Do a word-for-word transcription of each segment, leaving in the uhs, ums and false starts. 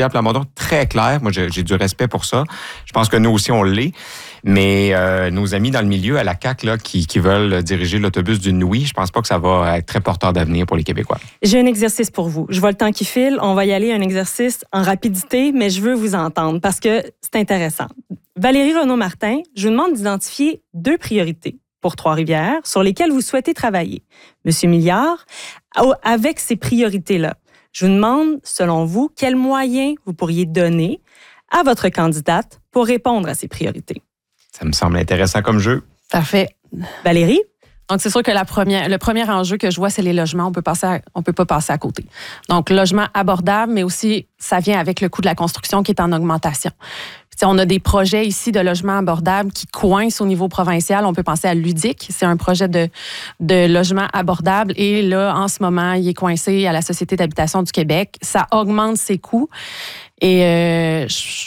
Pierre Plamondon, très clair. Moi, j'ai, j'ai du respect pour ça. Je pense que nous aussi, on l'est. Mais euh, nos amis dans le milieu, à la C A Q, là, qui, qui veulent diriger l'autobus d'une nuit, je pense pas que ça va être très porteur d'avenir pour les Québécois. J'ai un exercice pour vous. Je vois le temps qui file. On va y aller, un exercice en rapidité, mais je veux vous entendre parce que c'est intéressant. Valérie Renaud-Martin, je vous demande d'identifier deux priorités pour Trois-Rivières sur lesquelles vous souhaitez travailler. Monsieur Milliard, avec ces priorités-là, je vous demande, selon vous, quels moyens vous pourriez donner à votre candidate pour répondre à ces priorités? Ça me semble intéressant comme jeu. Parfait. Valérie? Donc, c'est sûr que la première, le premier enjeu que je vois, c'est les logements. On peut passer à, on peut pas passer à côté. Donc, logement abordable, mais aussi, ça vient avec le coût de la construction qui est en augmentation. Puis, on a des projets ici de logements abordables qui coincent au niveau provincial. On peut penser à Ludic. C'est un projet de, de logement abordable. Et là, en ce moment, il est coincé à la Société d'habitation du Québec. Ça augmente ses coûts. Et euh,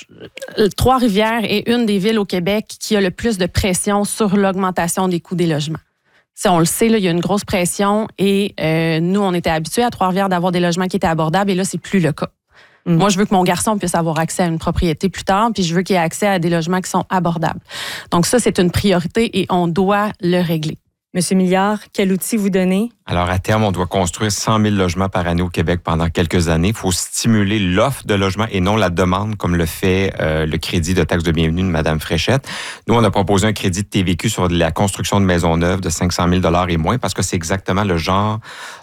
je, Trois-Rivières est une des villes au Québec qui a le plus de pression sur l'augmentation des coûts des logements. Si on le sait, là, il y a une grosse pression et euh, nous, on était habitués à Trois-Rivières d'avoir des logements qui étaient abordables et là, c'est plus le cas. Mmh. Moi, je veux que mon garçon puisse avoir accès à une propriété plus tard, puis je veux qu'il ait accès à des logements qui sont abordables. Donc ça, c'est une priorité et on doit le régler. Monsieur Milliard, quel outil vous donnez? Alors, à terme, on doit construire cent mille logements par année au Québec pendant quelques années. Il faut stimuler l'offre de logements et non la demande, comme le fait euh, le crédit de taxe de bienvenue de Mme Fréchette. Nous, on a proposé un crédit de T V Q sur la construction de maisons neuves de cinq cent mille dollars et moins, parce que c'est exactement le genre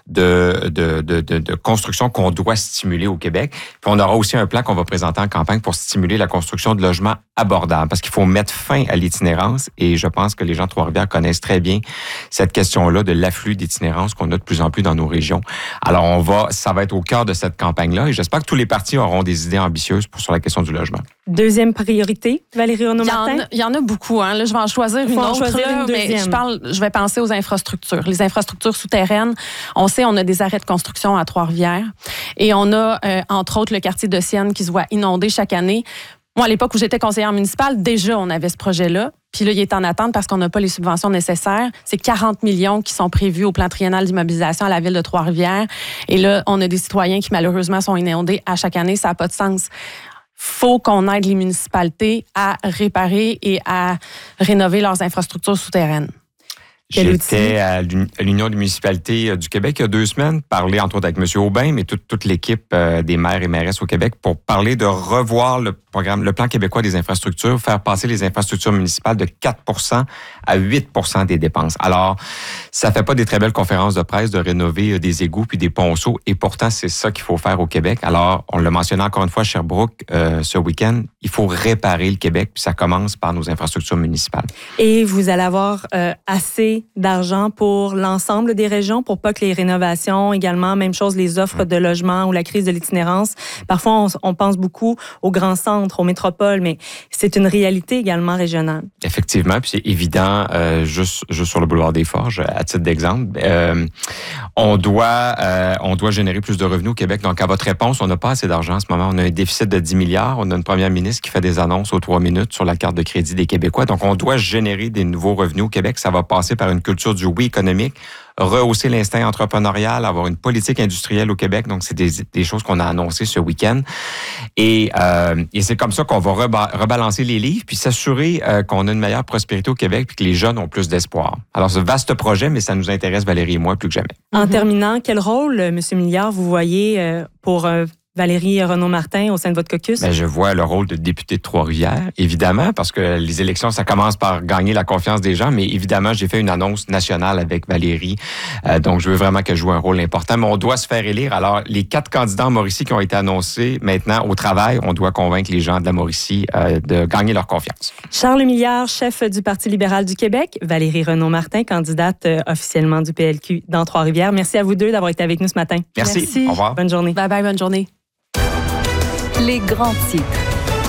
de, de, de, de, de construction qu'on doit stimuler au Québec. Puis on aura aussi un plan qu'on va présenter en campagne pour stimuler la construction de logements abordables, parce qu'il faut mettre fin à l'itinérance. Et je pense que les gens de Trois-Rivières connaissent très bien cette question-là de l'afflux d'itinérance qu'on a de plus en plus dans nos régions. Alors, on va, ça va être au cœur de cette campagne-là et j'espère que tous les partis auront des idées ambitieuses pour, sur la question du logement. Deuxième priorité, Valérie Renaud-Martin? Il y en a beaucoup. Hein. Là, je vais en choisir une en autre. Choisir là, une deuxième. Mais je, parle, je vais penser aux infrastructures. Les infrastructures souterraines, on sait, on a des arrêts de construction à Trois-Rivières et on a, euh, entre autres, le quartier de Sienne qui se voit inondé chaque année. Moi, à l'époque où j'étais conseillère municipale, déjà, on avait ce projet-là. Puis là, il est en attente parce qu'on n'a pas les subventions nécessaires. C'est quarante millions qui sont prévus au plan triennal d'immobilisation à la ville de Trois-Rivières. Et là, on a des citoyens qui, malheureusement, sont inondés à chaque année. Ça n'a pas de sens. Faut qu'on aide les municipalités à réparer et à rénover leurs infrastructures souterraines. J'étais à l'Union des municipalités du Québec il y a deux semaines, parler entre autres avec M. Aubin, mais toute, toute l'équipe des maires et mairesses au Québec pour parler de revoir le programme, le plan québécois des infrastructures, faire passer les infrastructures municipales de quatre pour cent à huit pour cent des dépenses. Alors, ça fait pas des très belles conférences de presse de rénover des égouts puis des ponceaux, et pourtant, c'est ça qu'il faut faire au Québec. Alors, on l'a mentionné encore une fois à Sherbrooke euh, ce week-end, il faut réparer le Québec, puis ça commence par nos infrastructures municipales. Et vous allez avoir euh, assez d'argent pour l'ensemble des régions, pour pas que les rénovations, également, même chose, les offres de logement ou la crise de l'itinérance. Parfois, on, on pense beaucoup aux grands centres, aux métropoles, mais c'est une réalité également régionale. Effectivement, puis c'est évident, euh, juste, juste sur le boulevard des Forges, à titre d'exemple, euh, on doit, euh, on doit générer plus de revenus au Québec. Donc, à votre réponse, on n'a pas assez d'argent en ce moment. On a un déficit de dix milliards. On a une première ministre qui fait des annonces aux trois minutes sur la carte de crédit des Québécois. Donc, on doit générer des nouveaux revenus au Québec. Ça va passer par une culture du oui économique, rehausser l'instinct entrepreneurial, avoir une politique industrielle au Québec. Donc, c'est des, des choses qu'on a annoncées ce week-end. Et, euh, et c'est comme ça qu'on va reba- rebalancer les livres, puis s'assurer euh, qu'on a une meilleure prospérité au Québec, puis que les jeunes ont plus d'espoir. Alors, c'est un vaste projet, mais ça nous intéresse, Valérie et moi, plus que jamais. En mm-hmm. terminant, quel rôle, M. Milliard, vous voyez euh, pour... Euh, Valérie Renaud-Martin, au sein de votre caucus? Bien, je vois le rôle de député de Trois-Rivières, évidemment, parce que les élections, ça commence par gagner la confiance des gens, mais évidemment, j'ai fait une annonce nationale avec Valérie, euh, donc je veux vraiment qu'elle joue un rôle important, mais on doit se faire élire. Alors, les quatre candidats en Mauricie qui ont été annoncés, maintenant, au travail, on doit convaincre les gens de la Mauricie euh, de gagner leur confiance. Charles Milliard, chef du Parti libéral du Québec, Valérie Renaud-Martin, candidate euh, officiellement du P L Q dans Trois-Rivières. Merci à vous deux d'avoir été avec nous ce matin. Merci. Merci. Au revoir. Bonne journée. Bye bye, bonne journée. Les grands titres.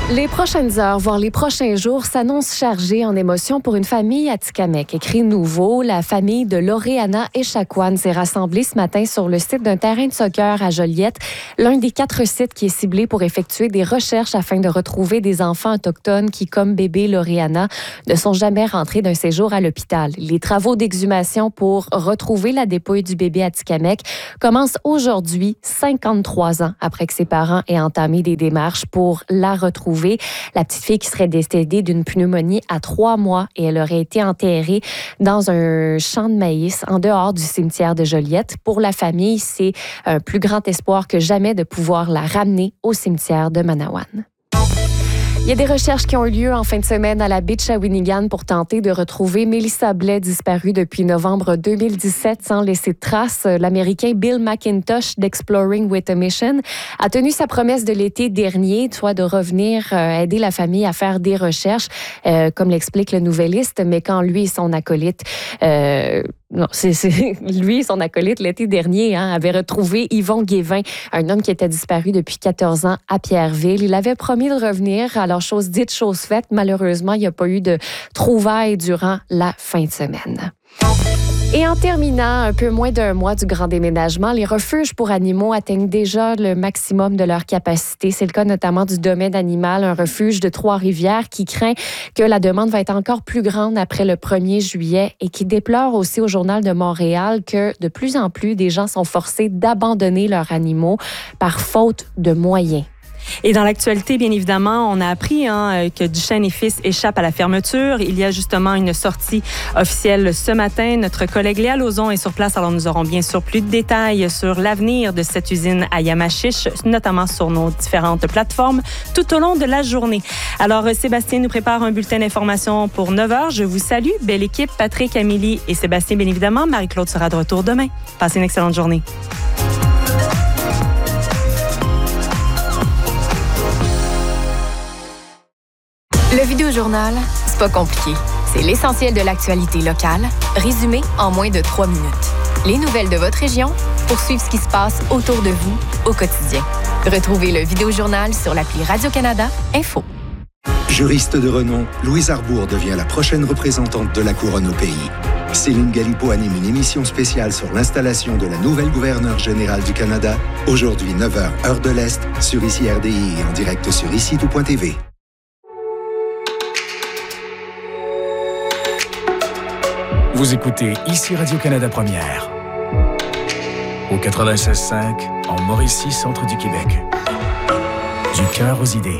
Les prochaines heures, voire les prochains jours, s'annoncent chargés en émotions pour une famille à Tikamek. Écrit nouveau, la famille de Lauréana Echaquan s'est rassemblée ce matin sur le site d'un terrain de soccer à Joliette, l'un des quatre sites qui est ciblé pour effectuer des recherches afin de retrouver des enfants autochtones qui, comme bébé Lauréana, ne sont jamais rentrés d'un séjour à l'hôpital. Les travaux d'exhumation pour retrouver la dépouille du bébé à Tikamek commencent aujourd'hui, cinquante-trois ans après que ses parents aient entamé des démarches pour la retrouver. La petite fille qui serait décédée d'une pneumonie à trois mois et elle aurait été enterrée dans un champ de maïs en dehors du cimetière de Joliette. Pour la famille, c'est un plus grand espoir que jamais de pouvoir la ramener au cimetière de Manawan. Il y a des recherches qui ont eu lieu en fin de semaine à la baie de Shawinigan pour tenter de retrouver Melissa Blais, disparue depuis novembre deux mille dix-sept sans laisser de traces. L'Américain Bill McIntosh d'Exploring with a Mission a tenu sa promesse de l'été dernier, soit de revenir euh, aider la famille à faire des recherches, euh, comme l'explique le Nouvelliste, mais quand lui et son acolyte... Euh, Non, c'est, c'est lui et son acolyte l'été dernier hein, avaient retrouvé Yvon Guévin, un homme qui était disparu depuis quatorze ans à Pierreville. Il avait promis de revenir, alors chose dite, chose faite. Malheureusement, il n'y a pas eu de trouvailles durant la fin de semaine. Et en terminant, un peu moins d'un mois du grand déménagement, les refuges pour animaux atteignent déjà le maximum de leur capacité. C'est le cas notamment du domaine animal, un refuge de Trois-Rivières qui craint que la demande va être encore plus grande après le premier juillet et qui déplore aussi au Journal de Montréal que de plus en plus des gens sont forcés d'abandonner leurs animaux par faute de moyens. Et dans l'actualité, bien évidemment, on a appris hein, que Duchesne et Fils échappent à la fermeture. Il y a justement une sortie officielle ce matin. Notre collègue Léa Lauzon est sur place, alors nous aurons bien sûr plus de détails sur l'avenir de cette usine à Yamachiche, notamment sur nos différentes plateformes, tout au long de la journée. Alors, Sébastien nous prépare un bulletin d'information pour neuf heures. Je vous salue. Belle équipe, Patrick, Amélie et Sébastien, bien évidemment. Marie-Claude sera de retour demain. Passez une excellente journée. Le Vidéojournal, c'est pas compliqué. C'est l'essentiel de l'actualité locale, résumé en moins de trois minutes. Les nouvelles de votre région pour suivre ce qui se passe autour de vous au quotidien. Retrouvez le Vidéojournal sur l'appli Radio-Canada Info. Juriste de renom, Louise Arbour devient la prochaine représentante de la Couronne au pays. Céline Galipo anime une émission spéciale sur l'installation de la nouvelle gouverneure générale du Canada. Aujourd'hui, neuf heures, heure de l'Est, sur I C I R D I et en direct sur ici tout point t v. Vous écoutez ici Radio-Canada Première. Au quatre-vingt-seize cinq, en Mauricie, centre du Québec. Du cœur aux idées.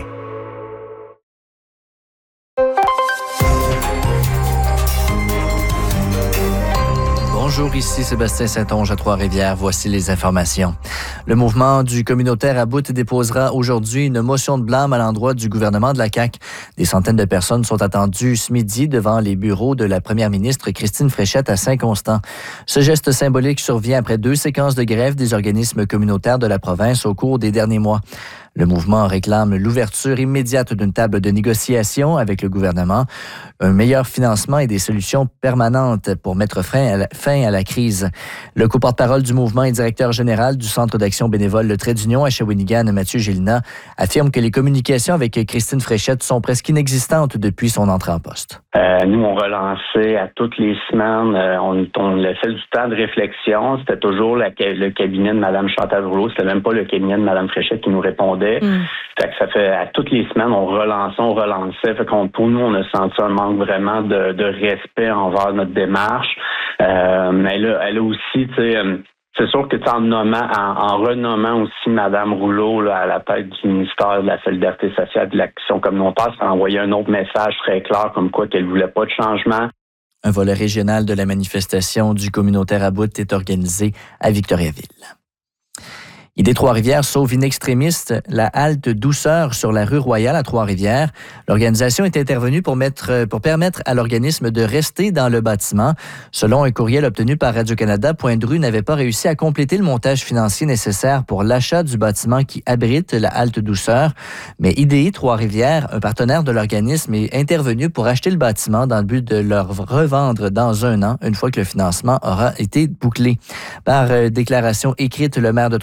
Bonjour, ici Sébastien Saint-Onge à Trois-Rivières. Voici les informations. Le mouvement du communautaire à Bout déposera aujourd'hui une motion de blâme à l'endroit du gouvernement de la C A Q. Des centaines de personnes sont attendues ce midi devant les bureaux de la première ministre Christine Fréchette à Saint-Constant. Ce geste symbolique survient après deux séquences de grève des organismes communautaires de la province au cours des derniers mois. Le mouvement réclame l'ouverture immédiate d'une table de négociation avec le gouvernement, un meilleur financement et des solutions permanentes pour mettre fin à la, fin à la crise. Le co-porte-parole du mouvement et directeur général du Centre d'action bénévole Le Trait d'Union à Shawinigan, Mathieu Gélina, affirme que les communications avec Christine Fréchette sont presque inexistantes depuis son entrée en poste. Euh, nous, on relançait à toutes les semaines. Euh, on, on laissait du temps de réflexion. C'était toujours la, le cabinet de Mme Chantal Rouleau. C'était même pas le cabinet de Mme Fréchette qui nous répondait. Mm. Fait que ça fait à toutes les semaines, on relançait, on relançait. Fait qu'on, pour nous, on a senti un manque vraiment de, de respect envers notre démarche. Euh, mais elle a, elle a aussi, tu sais, euh, c'est sûr que en nommant, en, en renommant aussi Mme Rouleau là, à la tête du ministère de la Solidarité sociale et de l'Action communautaire, ça a envoyé un autre message très clair comme quoi qu'elle voulait pas de changement. Un volet régional de la manifestation du communautaire à Bout est organisé à Victoriaville. Idée Trois-Rivières sauve in extremis la halte Douceur sur la rue Royale à Trois-Rivières. L'organisation est intervenue pour, mettre, pour permettre à l'organisme de rester dans le bâtiment. Selon un courriel obtenu par Radio-Canada, Pointe-Rue n'avait pas réussi à compléter le montage financier nécessaire pour l'achat du bâtiment qui abrite la halte Douceur. Mais I D I Trois-Rivières, un partenaire de l'organisme, est intervenu pour acheter le bâtiment dans le but de le revendre dans un an, une fois que le financement aura été bouclé. Par déclaration écrite, le maire de Trois-Rivières,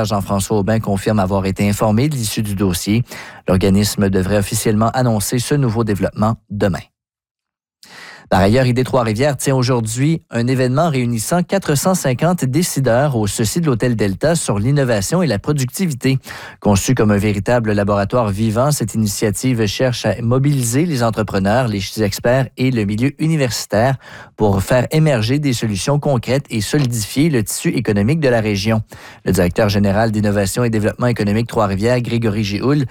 maire Jean-François Aubin confirme avoir été informé de l'issue du dossier. L'organisme devrait officiellement annoncer ce nouveau développement demain. Par ailleurs, I D Trois-Rivières tient aujourd'hui un événement réunissant quatre cent cinquante décideurs au ceci de l'Hôtel Delta sur l'innovation et la productivité. Conçu comme un véritable laboratoire vivant, cette initiative cherche à mobiliser les entrepreneurs, les experts et le milieu universitaire pour faire émerger des solutions concrètes et solidifier le tissu économique de la région. Le directeur général d'innovation et développement économique Trois-Rivières, Grégory Géhoul,